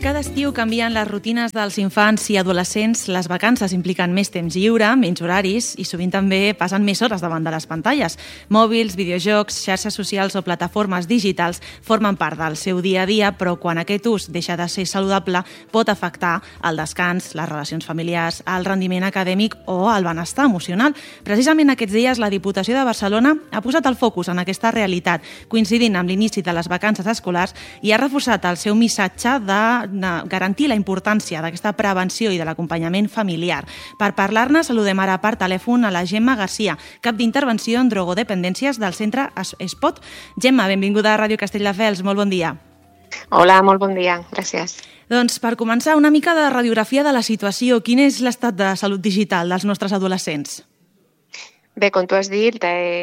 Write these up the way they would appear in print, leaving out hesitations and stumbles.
Cada estiu canvien les rutines dels infants i adolescents, les vacances impliquen més temps lliure, menys horaris i sovint també passen més hores davant de les pantalles. Mòbils, videojocs, xarxes socials o plataformes digitals formen part del seu dia a dia, però quan aquest ús deixa de ser saludable pot afectar el descans, les relacions familiars, el rendiment acadèmic o el benestar emocional. Precisament aquests dies la Diputació de Barcelona ha posat el focus en aquesta realitat, coincidint amb l'inici de les vacances escolars i ha reforçat el seu missatge de garantir la importància d'aquesta prevenció i de l'acompanyament familiar. Per parlar-ne, saludem ara per telèfon a la Gemma Garcia, cap d'intervenció en drogodependències del centre Espot. Gemma, benvinguda a Ràdio Castelldefels, molt bon dia. Hola, molt bon dia, gràcies. Doncs per començar, una mica de radiografia de la situació. Quin és l'estat de salut digital dels nostres adolescents? Bé, com tu has dit,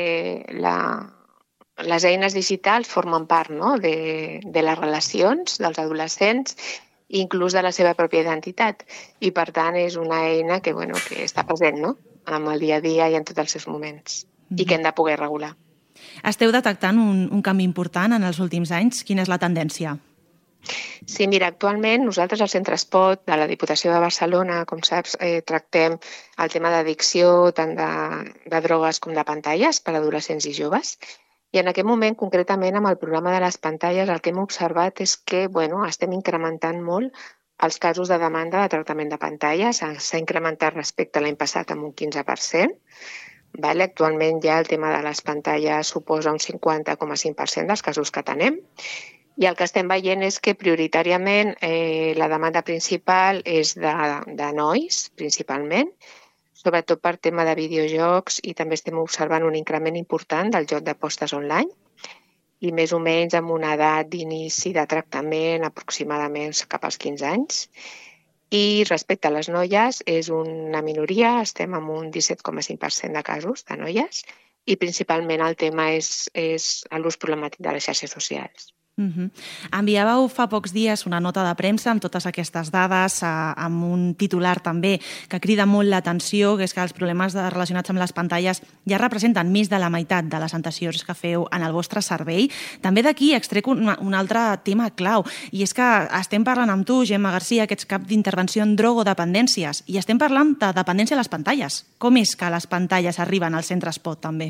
les eines digitals formen part, no?, de les relacions dels adolescents, inclús de la seva pròpia identitat. I, per tant, és una eina que està present, no?, en el dia a dia i en tots els seus moments, i que hem de poder regular. Esteu detectant un canvi important en els últims anys? Quina és la tendència? Sí, mira, actualment nosaltres al Centre Espot de la Diputació de Barcelona, com saps, tractem el tema d'addicció tant de drogues com de pantalles per a adolescents i joves. I en aquest moment, concretament, amb el programa de les pantalles, el que hem observat és que estem incrementant molt els casos de demanda de tractament de pantalles. S'ha incrementat respecte a l'any passat amb un 15%. Actualment ja el tema de les pantalles suposa un 50,5% dels casos que atenem. I el que estem veient és que prioritàriament la demanda principal és de nois, principalment, sobretot per tema de videojocs, i també estem observant un increment important del joc d'apostes online i més o menys amb una edat d'inici de tractament aproximadament cap als 15 anys. I respecte a les noies és una minoria, estem amb un 17,5% de casos de noies i principalment el tema és l'ús problemàtic de les xarxes socials. Enviàveu fa pocs dies una nota de premsa amb totes aquestes dades, amb un titular també que crida molt l'atenció, que és que els problemes relacionats amb les pantalles ja representen més de la meitat de les sancions que feu en el vostre servei. També d'aquí extrec un altre tema clau, i és que estem parlant amb tu, Gemma Garcia, que ets cap d'intervenció en drogodependències, i estem parlant de dependència a les pantalles. Com és que les pantalles arriben al Centre Espot també?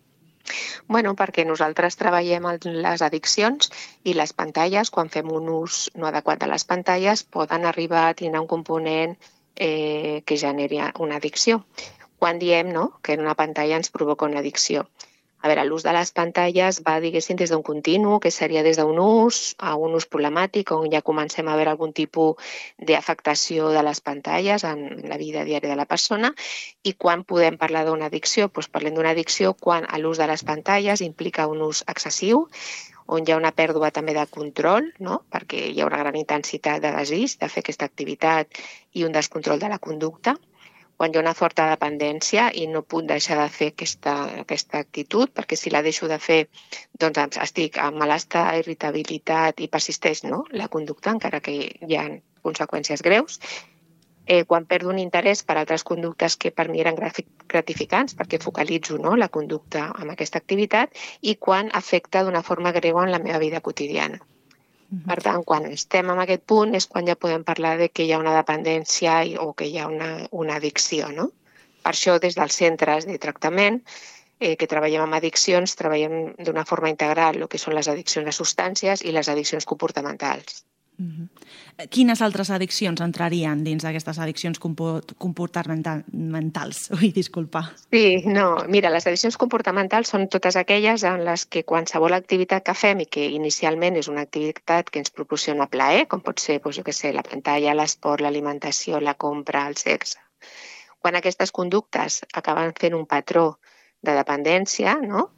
Perquè nosaltres treballem en les addiccions i les pantalles, quan fem un ús no adequat de les pantalles, poden arribar a tenir un component que generi una addicció. Quan diem que una pantalla ens provoca una addicció? A veure, l'ús de les pantalles va, diguéssim, des d'un continu, que seria des d'un ús a un ús problemàtic, on ja comencem a veure algun tipus d'afectació de les pantalles en la vida diària de la persona. I quan podem parlar d'una addicció? Doncs parlem d'una addicció quan l'ús de les pantalles implica un ús excessiu, on hi ha una pèrdua també de control, perquè hi ha una gran intensitat de desig de fer aquesta activitat i un descontrol de la conducta. Quan hi ha una forta dependència i no puc deixar de fer aquesta actitud, perquè si la deixo de fer doncs estic amb malestar, irritabilitat i persisteix la conducta, encara que hi ha conseqüències greus. Quan perdo un interès per altres conductes que per mi eren gratificants, perquè focalitzo la conducta en aquesta activitat, i quan afecta d'una forma greu en la meva vida quotidiana. Per tant, quan estem en aquest punt és quan ja podem parlar de que hi ha una dependència o que hi ha una addicció. Per això, des dels centres de tractament que treballem amb addiccions, treballem d'una forma integral el que són les addiccions a substàncies i les addiccions comportamentals. Quines altres addiccions entrarien dins d'aquestes addiccions comportamentals? Disculpa. Sí, mira, les addiccions comportamentals són totes aquelles en les que qualsevol activitat que fem i que inicialment és una activitat que ens proporciona plaer, com pot ser, la pantalla, l'esport, l'alimentació, la compra, el sexe. Quan aquestes conductes acaben fent un patró de dependència,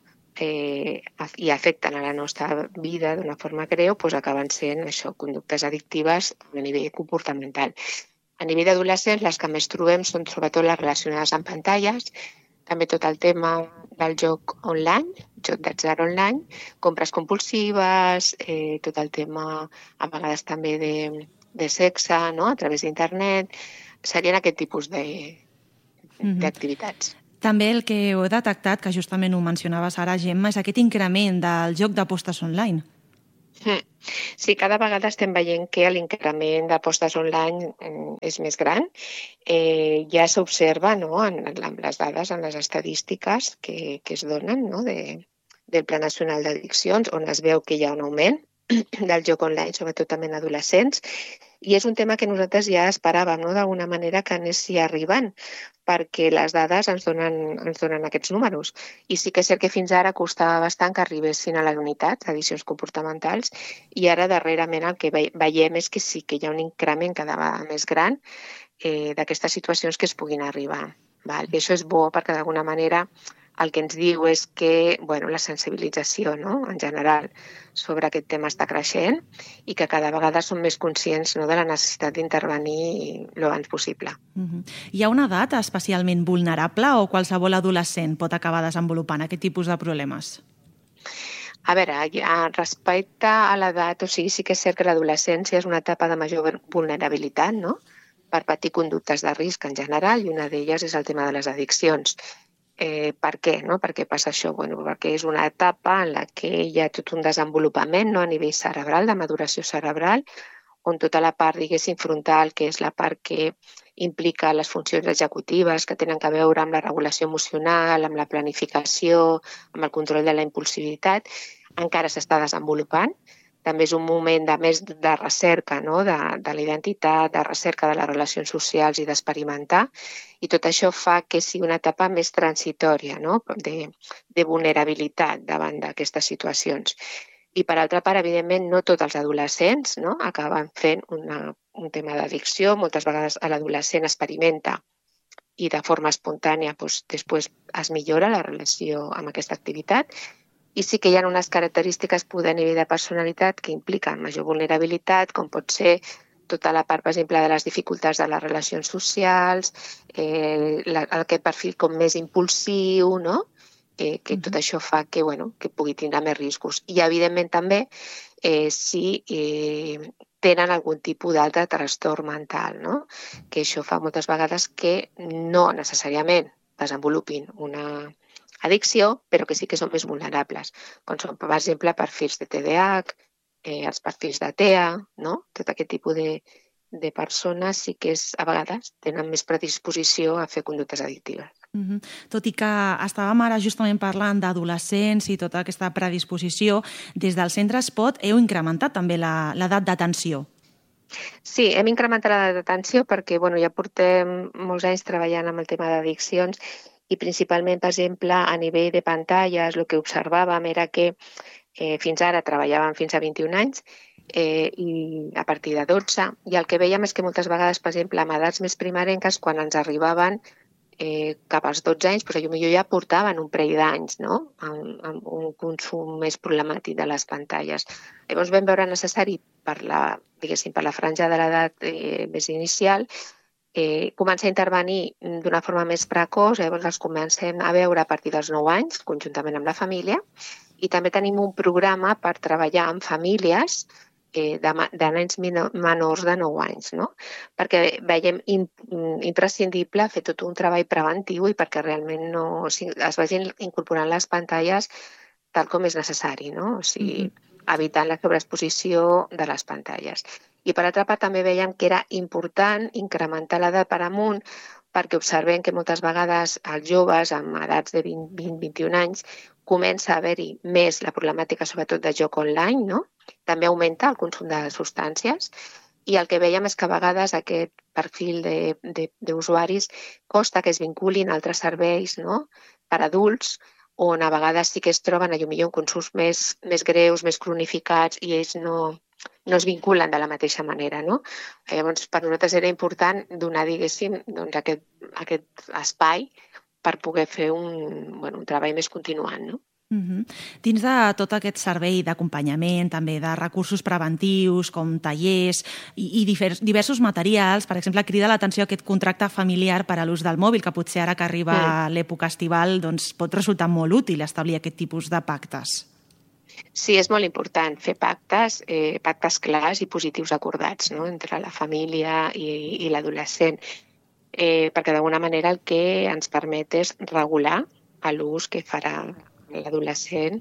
i afecten a la nostra vida d'una forma greu, acaben sent conductes addictives a nivell comportamental. A nivell d'adolescents, les que més trobem són sobretot les relacionades amb pantalles, també tot el tema del joc online, joc d'atzar online, compres compulsives, tot el tema a vegades també de sexe, a través d'internet, serien aquest tipus d'activitats. També el que heu detectat, que justament ho mencionaves ara, Gemma, és aquest increment del joc d'apostes online. Sí, cada vegada estem veient que l'increment d'apostes online és més gran. Ja s'observa, no?, amb les dades, en les estadístiques que es donen, no?, del Pla Nacional d'Addiccions, on es veu que hi ha un augment del joc online, sobretot també en adolescents, i és un tema que nosaltres ja esperàvem, no?, d'alguna manera que anessi arribant, perquè les dades ens donen aquests números. I sí que és cert que fins ara costava bastant que arribessin a la unitat, addiccions comportamentals, i ara darrerament el que veiem és que sí que hi ha un increment cada vegada més gran d'aquestes situacions que es puguin arribar. Val? I això és bo perquè d'alguna manera el que ens diu és que la sensibilització, no?, en general sobre aquest tema està creixent i que cada vegada som més conscients, no?, de la necessitat d'intervenir l'abans possible. Hi ha una edat especialment vulnerable o qualsevol adolescent pot acabar desenvolupant aquest tipus de problemes? A veure, respecte a l'edat, sí que és cert que l'adolescència és una etapa de major vulnerabilitat, no?, per patir conductes de risc en general, i una d'elles és el tema de les addiccions. Per què? No? Per què passa això? Perquè és una etapa en la que hi ha tot un desenvolupament, no?, a nivell cerebral, de maduració cerebral, on tota la part, diguéssim, frontal, que és la part que implica les funcions executives que tenen a veure amb la regulació emocional, amb la planificació, amb el control de la impulsivitat, encara s'està desenvolupant. També és un moment més de recerca, no?, de la identitat, de recerca de les relacions socials i d'experimentar, i tot això fa que sigui una etapa més transitòria, no?, de vulnerabilitat davant d'aquestes situacions. I per altra part, evidentment, no tots els adolescents, no?, acaben fent un tema d'addicció. Moltes vegades l'adolescent experimenta i de forma espontània després es millora la relació amb aquesta activitat. I sí que hi ha unes característiques poder a nivell de personalitat que impliquen major vulnerabilitat, com pot ser tota la part, per exemple, de les dificultats de les relacions socials, aquest perfil com més impulsiu, no?, que tot això fa que pugui tindre més riscos. I, evidentment, també si tenen algun tipus d'altre trastorn mental, no?, que això fa moltes vegades que no necessàriament desenvolupin una addicció, però que sí que són més vulnerables, com són, per exemple, perfils de TDAH, els perfils de TEA, no?, tot aquest tipus de persones sí que a vegades tenen més predisposició a fer conductes addictives. Tot i que estàvem ara justament parlant d'adolescents i tota aquesta predisposició, des del Centre Espot heu incrementat també l'edat d'atenció. Sí, hem incrementat l'edat d'atenció perquè ja portem molts anys treballant amb el tema d'addiccions i principalment, per exemple, a nivell de pantalles, el que observàvem era que fins ara treballàvem fins a 21 anys i a partir de 12, i el que veiem és que moltes vegades, per exemple, amb edats més primerenques, quan ens arribaven cap als 12 anys, potser ja portaven un parell d'anys, no?, amb un consum més problemàtic de les pantalles. Llavors vam veure necessari per la franja de l'edat més inicial començar a intervenir d'una forma més precoç. Llavors els comencem a veure a partir dels 9 anys, conjuntament amb la família, i també tenim un programa per treballar amb famílies de nens menors de 9 anys, no?, perquè veiem imprescindible fer tot un treball preventiu i perquè realment es vagin incorporant les pantalles tal com és necessari, no?, o sigui, evitant la sobreexposició de les pantalles. I per altra part també veiem que era important incrementar l'edat per amunt perquè observem que moltes vegades els joves amb edats de 20-21 anys comença a haver-hi més la problemàtica sobretot de joc online, no? També augmenta el consum de substàncies i el que veiem és que a vegades aquest perfil d'usuaris costa que es vinculin a altres serveis, no?, per adults, on a vegades sí que es troben potser consums més greus, més cronificats, i ells no es vinculen de la mateixa manera, no? Llavors, per nosaltres era important donar, diguéssim, aquest espai per poder fer un treball més continuant, no? Dins de tot aquest servei d'acompanyament, també de recursos preventius, com tallers i diversos materials, per exemple, crida l'atenció aquest contracte familiar per a l'ús del mòbil, que potser ara que arriba l'època estival pot resultar molt útil establir aquest tipus de pactes. Sí, és molt important fer pactes clars i positius acordats, no?, entre la família i l'adolescent, perquè d'alguna manera el que ens permet és regular l'ús que farà l'adolescent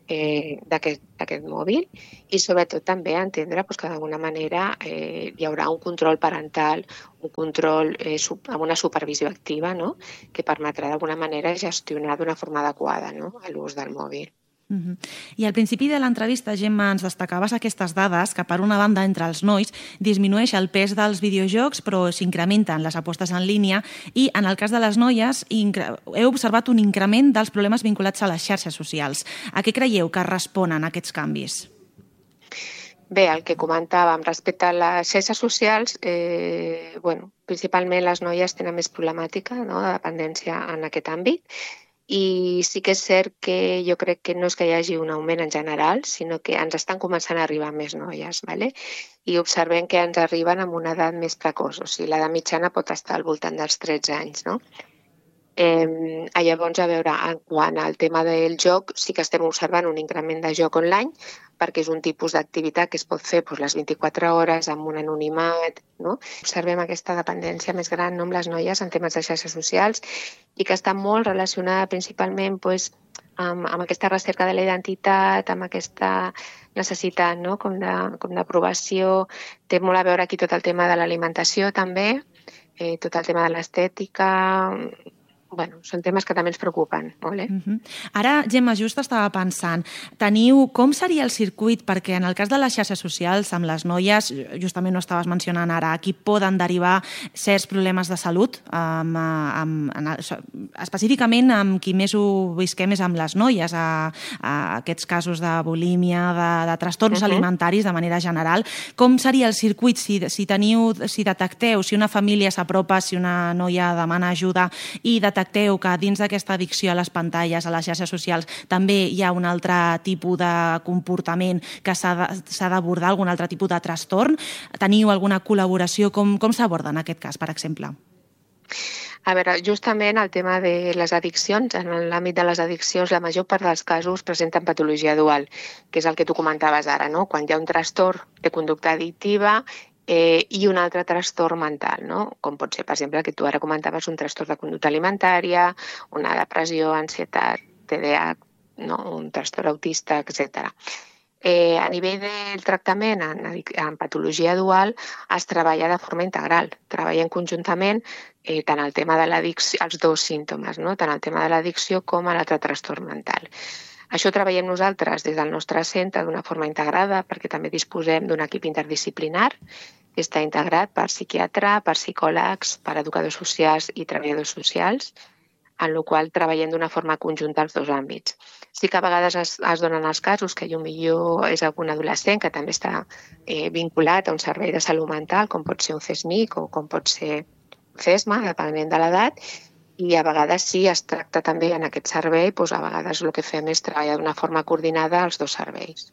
d'aquest mòbil i sobretot també entendre que d'alguna manera hi haurà un control parental, un control amb una supervisió activa, no? Que permetrà d'alguna manera gestionar d'una forma adequada, no? L'ús del mòbil. I al principi de l'entrevista, Gemma, ens destacaves aquestes dades que, per una banda, entre els nois disminueix el pes dels videojocs, però s'incrementen les apostes en línia i, en el cas de les noies, heu observat un increment dels problemes vinculats a les xarxes socials. A què creieu que responen aquests canvis? Bé, el que comentàvem respecte a les xarxes socials, principalment les noies tenen més problemàtica, no?, de dependència en aquest àmbit. I sí que és cert que jo crec que no és que hi hagi un augment en general, sinó que ens estan començant a arribar més noies, ¿vale? I observem que ens arriben amb una edat més precoç, o sigui, l'edat mitjana pot estar al voltant dels 13 anys, no? Llavors, a veure, en quant al tema del joc, sí que estem observant un increment de joc online, perquè és un tipus d'activitat que es pot fer les 24 hores amb un anonimat, no? Observem aquesta dependència més gran amb les noies en temes de xarxes socials i que està molt relacionada principalment amb aquesta recerca de la identitat, amb aquesta necessitat, no?, com d'aprovació. Té molt a veure aquí tot el tema de l'alimentació també, tot el tema de l'estètica. Són temes que també ens preocupen, molt, Ara, Gemma, just estava pensant, com seria el circuit? Perquè en el cas de les xarxes socials, amb les noies, justament ho estaves mencionant ara, aquí poden derivar certs problemes de salut, específicament amb qui més ho visquem és amb les noies, a aquests casos de bulímia, de trastorns alimentaris de manera general. Com seria el circuit si detecteu, si una família s'apropa, si una noia demana ajuda i detecteu que dins d'aquesta addicció a les pantalles, a les xarxes socials, també hi ha un altre tipus de comportament que s'ha d'abordar, algun altre tipus de trastorn? Teniu alguna col·laboració? Com s'aborda en aquest cas, per exemple? A veure, justament el tema de les addiccions, en l'àmbit de les addiccions, la major part dels casos presenten patologia dual, que és el que tu comentaves ara, no? Quan hi ha un trastorn de conducta addictiva i un altre trastorn mental, no? Com pot ser, per exemple, el que tu ara comentaves, un trastorn de conducta alimentària, una depressió, ansietat, TDAH, no? Un trastorn autista, etc. A nivell del tractament en patologia dual es treballa de forma integral, treballen conjuntament tant el tema de l'addicció, els dos símptomes, no? Tant el tema de l'addicció com l'altre trastorn mental. Això ho treballem nosaltres des del nostre centre d'una forma integrada perquè també disposem d'un equip interdisciplinar que està integrat per psiquiatre, per psicòlegs, per educadors socials i treballadors socials, en el qual treballem d'una forma conjunta els dos àmbits. Sí que a vegades es donen els casos que potser és algun adolescent que també està vinculat a un servei de salut mental, com pot ser un CESMIC o com pot ser CESMA, depenent de l'edat, i a vegades sí es tracta també en aquest servei, a vegades el que fem és treballar d'una forma coordinada als dos serveis.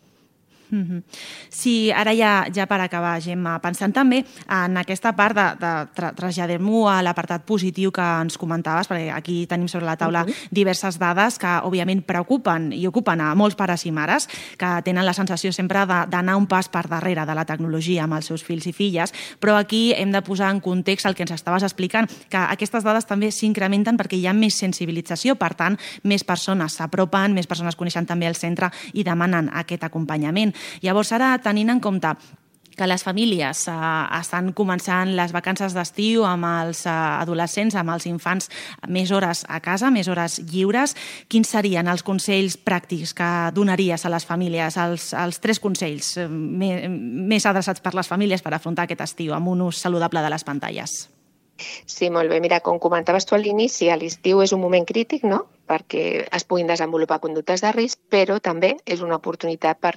Sí, ara ja per acabar, Gemma, pensant també en aquesta part de traslladem-ho a l'apartat positiu que ens comentaves, perquè aquí tenim sobre la taula diverses dades que, òbviament, preocupen i ocupen a molts pares i mares que tenen la sensació sempre d'anar un pas per darrere de la tecnologia amb els seus fills i filles, però aquí hem de posar en context el que ens estaves explicant, que aquestes dades també s'incrementen perquè hi ha més sensibilització, per tant, més persones s'apropen, més persones coneixen també el centre i demanen aquest acompanyament. Llavors, ara, tenint en compte que les famílies estan començant les vacances d'estiu amb els adolescents, amb els infants, més hores a casa, més hores lliures, quins serien els consells pràctics que donaries a les famílies, els 3 consells més adreçats per les famílies per afrontar aquest estiu amb un ús saludable de les pantalles? Sí, molt bé. Mira, com comentaves tu a l'inici, l'estiu és un moment crític, no?, perquè es puguin desenvolupar conductes de risc, però també és una oportunitat per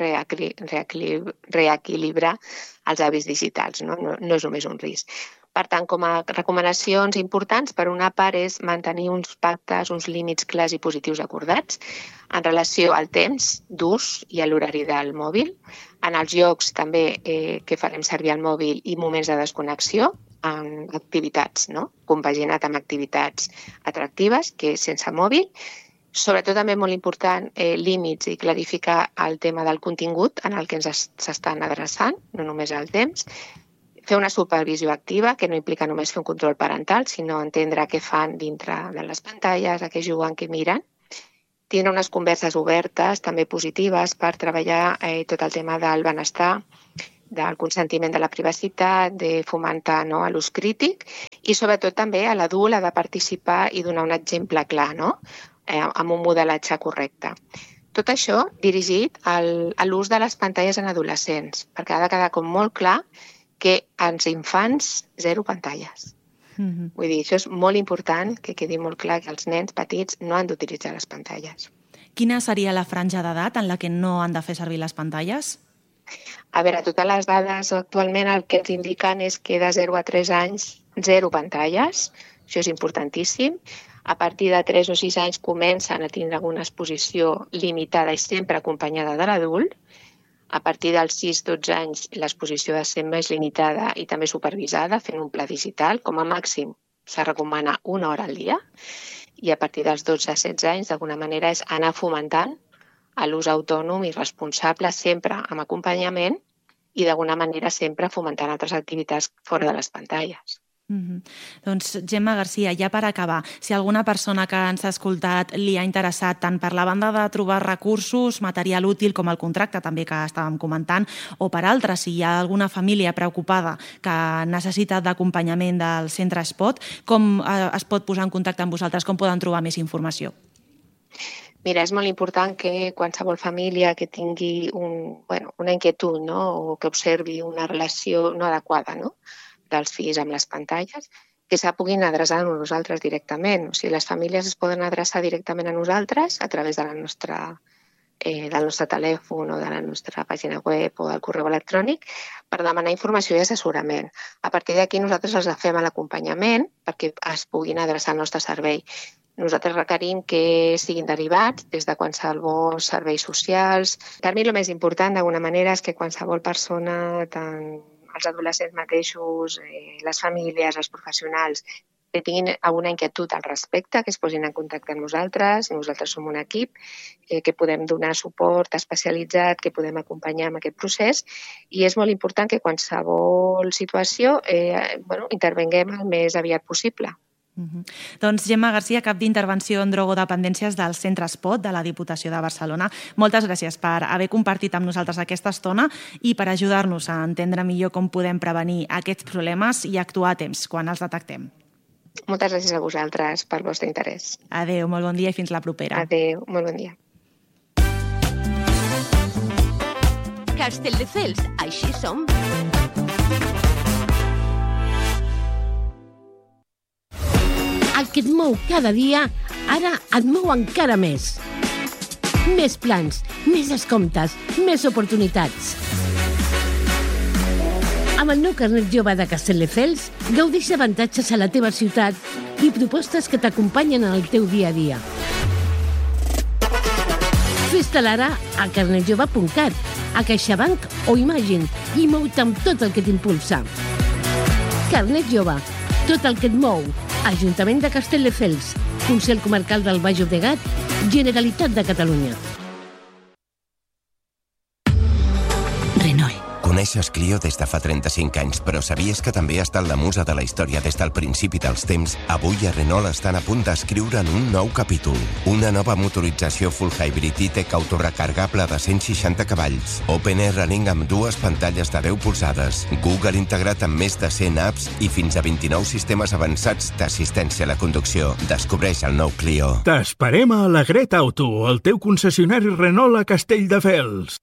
reequilibrar els hàbits digitals, no és només un risc. Per tant, com a recomanacions importants, per una part és mantenir uns pactes, uns límits clars i positius acordats en relació al temps d'ús i a l'horari del mòbil, en els llocs també que farem servir el mòbil i moments de desconnexió, en activitats, no?, compaginat amb activitats atractives, que és sense mòbil. Sobretot també molt important límits i clarificar el tema del contingut en el que ens s'estan adreçant, no només el temps. Fer una supervisió activa, que no implica només fer un control parental, sinó entendre què fan dintre de les pantalles, a què juguen, què miren. tindre unes converses obertes, també positives, per treballar tot el tema del benestar, del consentiment de la privacitat, de fomentar l'ús crític i sobretot també a l'adult ha de participar i donar un exemple clar, amb un modelatge correcte. Tot això dirigit a l'ús de les pantalles en adolescents, perquè ha de quedar com molt clar que als infants 0 pantalles. Vull dir, això és molt important que quedi molt clar que els nens petits no han d'utilitzar les pantalles. Quina seria la franja d'edat en la que no han de fer servir les pantalles? A veure, totes les dades actualment el que ens indiquen és que de 0 a 3 anys, 0 pantalles, això és importantíssim. A partir de 3 o 6 anys comencen a tindre alguna exposició limitada i sempre acompanyada de l'adult. A partir dels 6-12 anys l'exposició ha de ser més limitada i també supervisada, fent un pla digital. Com a màxim s'ha de recomanar 1 hora al dia. I a partir dels 12-16 anys, d'alguna manera, és anar fomentant l'ús autònom i responsable, sempre amb acompanyament i d'alguna manera sempre fomentant altres activitats fora de les pantalles. Doncs Gemma Garcia, ja per acabar, si alguna persona que ens ha escoltat li ha interessat tant per la banda de trobar recursos, material útil com el contracte també que estàvem comentant, o per altres, si hi ha alguna família preocupada que necessita d'acompanyament del centre Espot, com es pot posar en contacte amb vosaltres? Com poden trobar més informació? Mira, és molt important que qualsevol família que tingui una inquietud o que observi una relació no adequada dels fills amb les pantalles, que se puguin adreçar a nosaltres directament. O sigui, les famílies es poden adreçar directament a nosaltres a través del nostre telèfon o de la nostra pàgina web o del correu electrònic per demanar informació i assessorament. A partir d'aquí nosaltres els fem l'acompanyament perquè es puguin adreçar al nostre servei. Nosaltres requerim que siguin derivats des de qualsevol serveis socials. Per mi el més important, d'alguna manera, és que qualsevol persona, tant els adolescents mateixos, les famílies, els professionals, que tinguin alguna inquietud al respecte, que es posin en contacte amb nosaltres. Nosaltres som un equip que podem donar suport especialitzat, que podem acompanyar en aquest procés i és molt important que qualsevol situació intervenguem el més aviat possible. Doncs Gemma Garcia, cap d'intervenció en drogodependències del Centre Espot de la Diputació de Barcelona. Moltes gràcies per haver compartit amb nosaltres aquesta estona i per ajudar-nos a entendre millor com podem prevenir aquests problemes i actuar a temps quan els detectem. Moltes gràcies a vosaltres pel vostre interès. Adéu, molt bon dia i fins la propera. Adéu, molt bon dia. Castelldefels, així som. El que et mou cada dia, ara et mou encara més. Més plans, més descomptes, més oportunitats. Amb el nou carnet jove de Castelldefels, gaudeix d'avantatges a la teva ciutat i propostes que t'acompanyen en el teu dia a dia. Fes-te'l ara a carnetjove.cat, a CaixaBank o Imagine i mou-te amb tot el que t'impulsa. Carnet jove, tot el que et mou. Ajuntament de Castelldefels, Consell Comarcal del Baix Llobregat, Generalitat de Catalunya. Renault. Coneixes Clio des de fa 35 anys, però sabies que també ha estat la musa de la història des del principi dels temps? Avui a Renault estan a punt d'escriure'n un nou capítol. Una nova motorització full hybrid i-tech autorecargable de 160 cavalls. Open Air Running amb 2 pantalles de 10 polzades. Google integrat amb més de 100 apps i fins a 29 sistemes avançats d'assistència a la conducció. Descobreix el nou Clio. T'esperem a Alegret Auto, el teu concessionari Renault a Castelldefels.